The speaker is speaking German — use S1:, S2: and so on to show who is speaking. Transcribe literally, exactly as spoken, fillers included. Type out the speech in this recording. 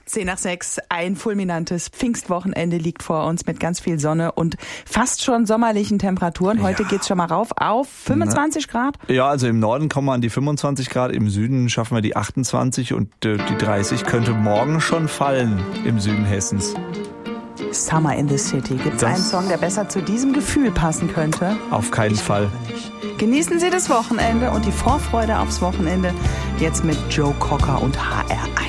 S1: Zehn nach sechs, ein fulminantes Pfingstwochenende liegt vor uns mit ganz viel Sonne und fast schon sommerlichen Temperaturen. Heute ja. geht's schon mal rauf auf fünfundzwanzig Grad.
S2: Ja, also im Norden kommen wir an die fünfundzwanzig Grad, im Süden schaffen wir die achtundzwanzig und äh, die dreißig könnte morgen schon fallen im Süden Hessens.
S1: Summer in the City. Gibt's einen Song, der besser zu diesem Gefühl passen könnte?
S2: Auf keinen
S1: ich
S2: Fall.
S1: Genießen Sie das Wochenende und die Vorfreude aufs Wochenende jetzt mit Joe Cocker und H R eins.